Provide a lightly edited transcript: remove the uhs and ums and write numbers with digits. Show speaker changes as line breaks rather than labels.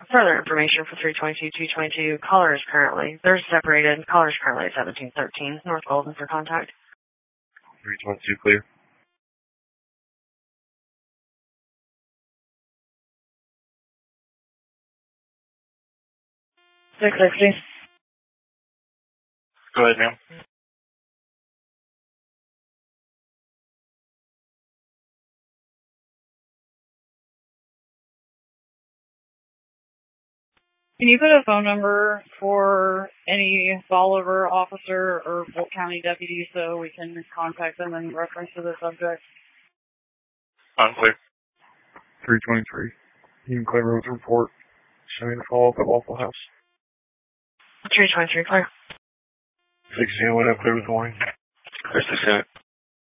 Further information for 322-222, they're separated. Caller is currently at 1713 North Golden for contact.
322 clear.
660.
Go ahead, ma'am.
Can you put a phone number for any follower officer or Polk County deputy so we can contact them in reference to the subject?
Unclear. 323. You can clear roads report. Showing the follow-up at Waffle House.
323, clear.
60, what up, clear with warning.
Clear 60.